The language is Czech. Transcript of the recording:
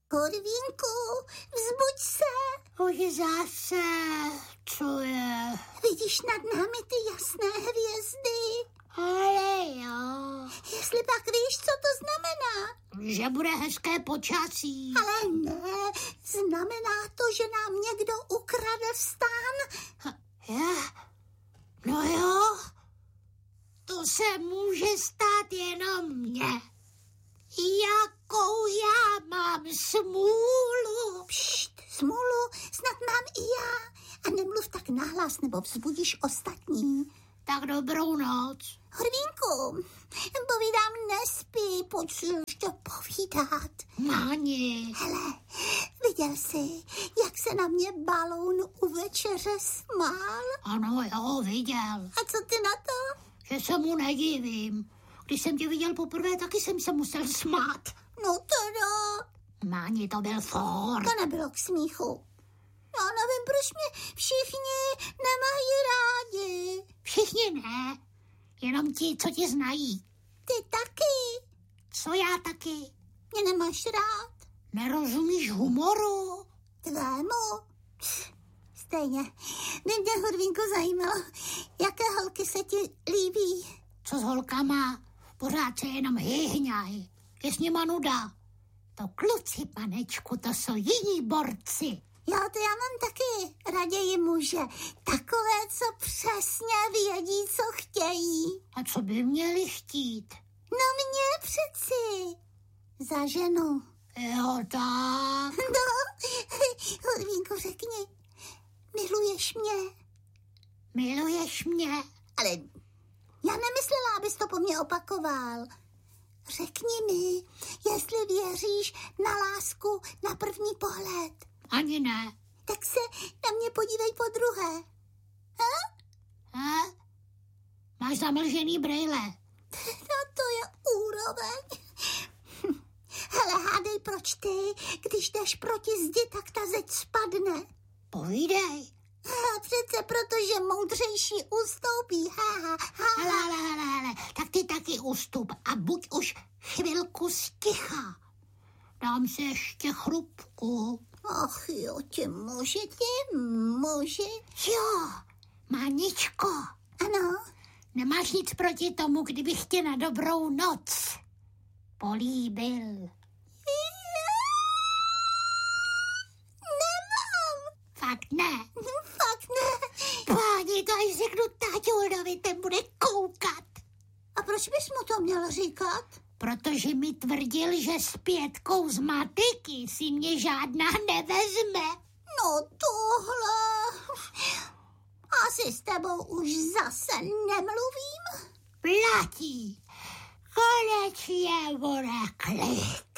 Korvínku, vzbuď se. Už zase, co je? Vidíš nad námi ty jasné hvězdy? Ale jo. Jestli pak víš, co to znamená? Že bude hezké počasí. Ale ne, znamená to, že nám někdo ukradl stán. No jo, to se může stát jenom mně. Jakou já mám smůlu. Pšt, smůlu snad mám i já. A nemluv tak nahlas, nebo vzbudíš ostatní. Tak dobrou noc. Horvínku, povídám, nespí, pojď si ještě povídat. Máni. Hele, viděl jsi, jak se na mě baloun u večeře smál? Ano, jo, viděl. A co ty na to? Že se mu nedivím. Když jsem tě viděl poprvé, taky jsem se musel smát. No teda. Máni, to byl for. To nebylo k smíchu. Já nevím, proč mě všichni nemají rádi. Všichni ne, jenom ti, co tě znají. Ty taky. Co já taky? Mě nemáš rád. Nerozumíš humoru? Tvému? Stejně. Mě, Horvínku, zajímalo, jaké holky se ti líbí. Co s holkama? Pořád se jenom hyhňaj. Je s nima nuda. To kluci, panečku, to jsou jiní borci. Jo, to já mám taky raději muže. Takové, co přesně vědí, co chtějí. A co by měli chtít? No mě přeci. Za ženu. Jo, tak. No, Horvínku, řekni, miluješ mě? Miluješ mě? Ale já nemyslela, abys to po mně opakoval. Řekni mi, jestli věříš na lásku na první pohled. Ani ne. Tak se na mě podívej podruhé. Máš zamlžený brejle. No to je úroveň. Hele, hádej, proč ty, když jdeš proti zdi, tak ta zeď spadne. Povídej. Přece protože moudřejší ustoupí. Hele, tak ty taky ustup a buď už chvilku sticha. Dám si ještě chrupku. Ach jo, tě může. Jo, Máničko. Ano. Nemáš nic proti tomu, kdybych tě na dobrou noc políbil? Nemám. Fakt ne. Fakt ne. Páni, to až řeknu táťuldovi, ten bude koukat. A proč bys mu to měl říkat? Protože mi tvrdil, že s Pětkou z matiky si mě žádná nevezme. No tohle. Asi s tebou už zase nemluvím. Platí. Konečně bude klid.